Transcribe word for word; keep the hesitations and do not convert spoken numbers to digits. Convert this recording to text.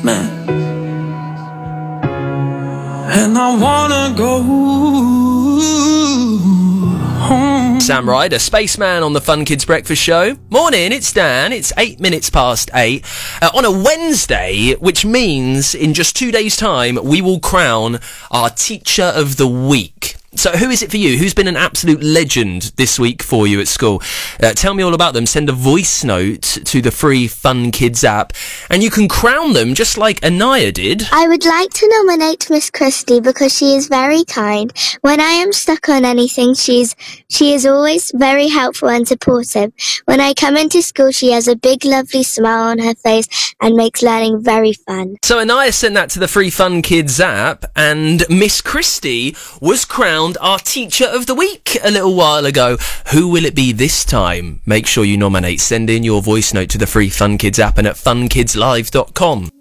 man, and I wanna go home. Sam Ryder, Spaceman on the Fun Kids Breakfast Show. Morning, it's Dan. It's eight minutes past eight. Uh, on a Wednesday, which means in just two days' time, we will crown our Teacher of the Week. So who is it for you? Who's been an absolute legend this week for you at school? Uh, tell me all about them. Send a voice note to the free Fun Kids app, and you can crown them just like Anaya did. I would like to nominate Miss Christie because she is very kind. When I am stuck on anything, she's she is always very helpful and supportive. When I come into school, she has a big, lovely smile on her face and makes learning very fun. So Anaya sent that to the free Fun Kids app, and Miss Christie was crowned our Teacher of the Week a little while ago. Who will it be this time? Make sure you nominate. Send in your voice note to the free Fun Kids app and at fun kids live dot com.